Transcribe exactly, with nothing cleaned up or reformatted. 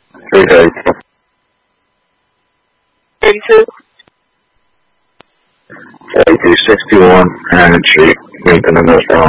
three thirty. thirty-two. thirty-two sixty-one, Hammond Street, Newton, and North Carolina.